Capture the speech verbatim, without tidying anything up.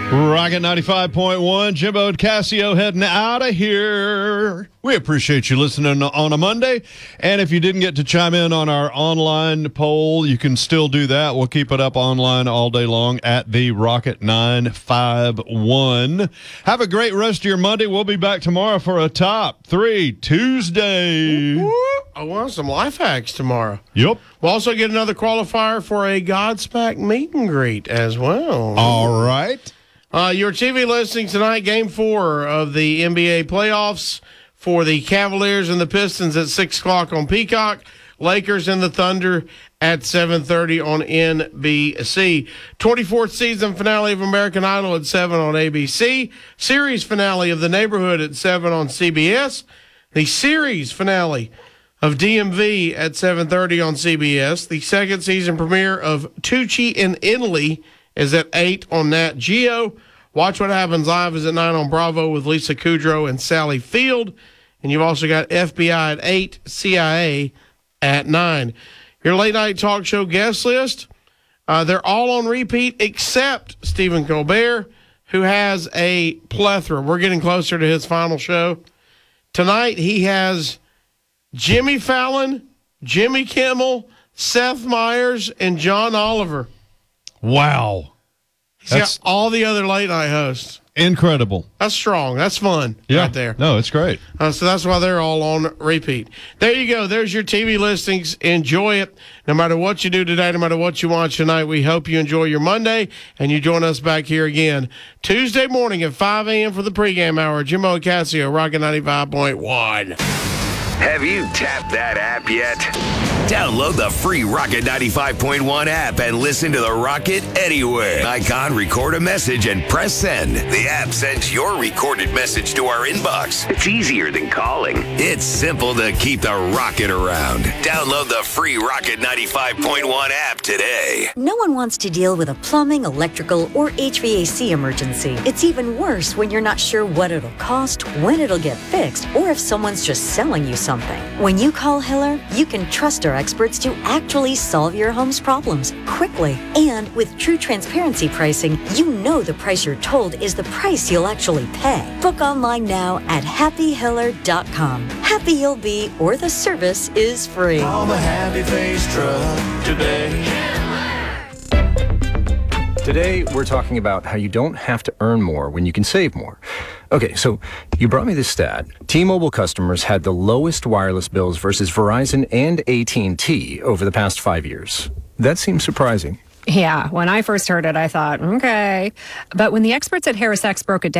Rocket ninety-five point one, Jimbo and Casio heading out of here. We appreciate you listening on a Monday. And if you didn't get to chime in on our online poll, you can still do that. We'll keep it up online all day long at the Rocket nine five one. Have a great rest of your Monday. We'll be back tomorrow for a Top three Tuesday. I want some life hacks tomorrow. Yep. We'll also get another qualifier for a Godsmack meet and greet as well. All right. Uh, your T V listing tonight, game four of the N B A playoffs for the Cavaliers and the Pistons at six o'clock on Peacock. Lakers and the Thunder at seven thirty on N B C. twenty-fourth season finale of American Idol at seven on A B C. Series finale of The Neighborhood at seven on C B S. The series finale of D M V at seven thirty on C B S. The second season premiere of Tucci in Italy is at eight on Nat Geo. Watch What Happens Live is at nine on Bravo with Lisa Kudrow and Sally Field. And you've also got F B I at eight, C I A at nine. Your late night talk show guest list, uh, they're all on repeat except Stephen Colbert, who has a plethora. We're getting closer to his final show. Tonight he has Jimmy Fallon, Jimmy Kimmel, Seth Meyers, and John Oliver. Wow. He's That's got all the other late night hosts. Incredible. That's strong. That's fun yeah. right there. No, it's great. Uh, so that's why they're all on repeat. There you go. There's your T V listings. Enjoy it. No matter what you do today, no matter what you watch tonight, we hope you enjoy your Monday and you join us back here again Tuesday morning at five a.m. for the pregame hour. Jimbo and Casio, Rocket ninety-five point one. Have you tapped that app yet? Download the free Rocket ninety-five point one app and listen to the Rocket anywhere. Icon, record a message, and press send. The app sends your recorded message to our inbox. It's easier than calling. It's simple to keep the Rocket around. Download the free Rocket ninety-five point one app today. No one wants to deal with a plumbing, electrical, or H V A C emergency. It's even worse when you're not sure what it'll cost, when it'll get fixed, or if someone's just selling you something. When you call Hiller, you can trust our experts to actually solve your home's problems quickly. And with true transparency pricing, you know the price you're told is the price you'll actually pay. Book online now at happy hiller dot com. Happy you'll be, or the service is free. Call the Happy Face Truck today. Today, we're talking about how you don't have to earn more when you can save more. Okay, so you brought me this stat. T-Mobile customers had the lowest wireless bills versus Verizon and A T and T over the past five years. That seems surprising. Yeah, when I first heard it, I thought, okay. But when the experts at Harris X broke it down,